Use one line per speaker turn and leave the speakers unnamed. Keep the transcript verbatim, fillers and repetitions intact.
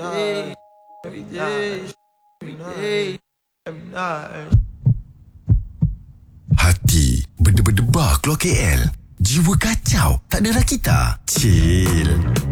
day, every day, every day, every night.
Hati berdebar-debar keluar K L. Jiwa kacau tak ada rakita. Chill.